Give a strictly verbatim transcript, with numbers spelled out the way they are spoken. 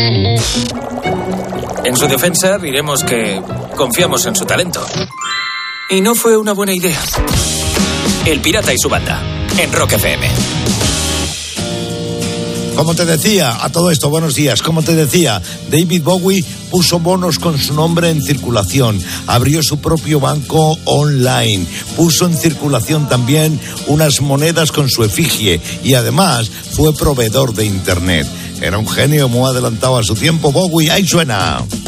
En su defensa diremos que confiamos en su talento. Y no fue una buena idea. El Pirata y su banda, en Rock F M. Como te decía, a todo esto, buenos días, como te decía, David Bowie puso bonos con su nombre en circulación, abrió su propio banco online, puso en circulación también unas monedas con su efigie y además fue proveedor de internet. Era un genio muy adelantado a su tiempo, Bowie, ahí suena.